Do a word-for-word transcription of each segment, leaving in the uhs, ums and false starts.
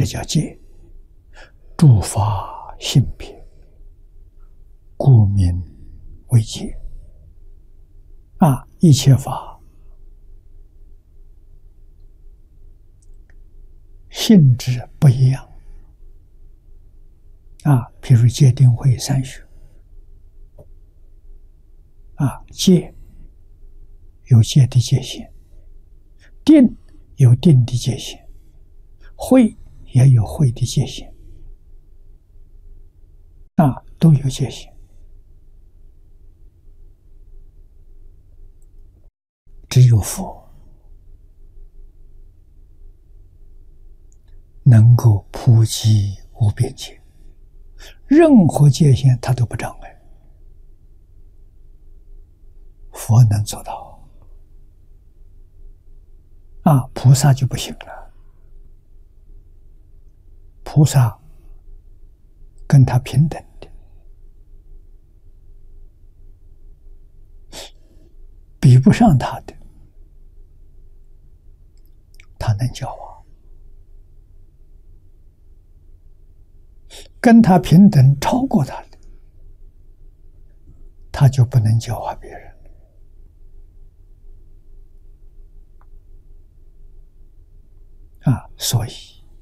叫戒。诸法性别，故名为戒。啊，一切法性质不一样。啊，譬如戒定慧三学。啊，戒有戒的界限，定有定的界限，慧也有慧的界限。啊，都有界限。只有佛能够普及无边界，任何界限它都不障碍。佛能做到，啊，菩萨就不行了。菩萨跟他平等的，比不上他的，他能教化；跟他平等超过他的，他就不能教化别人。啊，所以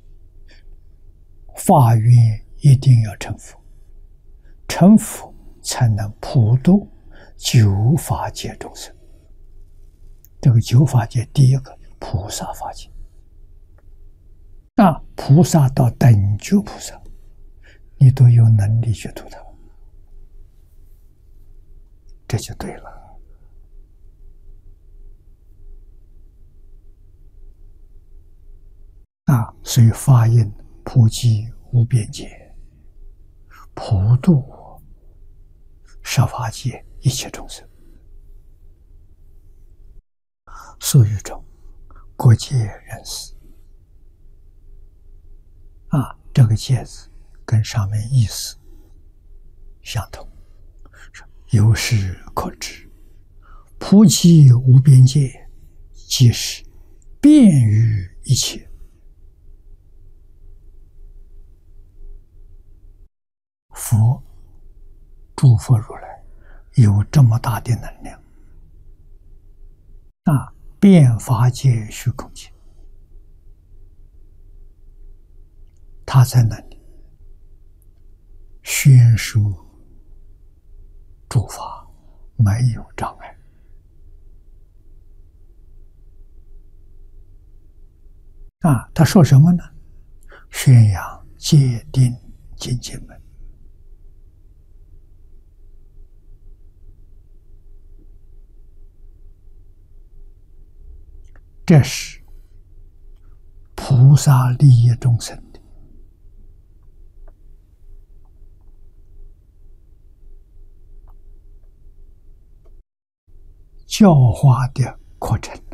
法愿一定要成佛，成佛才能普度九法界众生。这个九法界，第一个菩萨法界。啊，菩萨到等觉菩萨，你都有能力去度他，这就对了。啊，所以法印普济无边界，普度十法界一切众生。俗语中，国界人士。啊，这个戒字跟上面意思相同，有事可知，普济无边界，即是便于一切。佛诸佛如来有这么大的能量，啊，遍法界虚空界，他在那里宣说诸法没有障碍。啊，他说什么呢？宣扬戒定精进门。这是菩萨利益众生的教化的课程。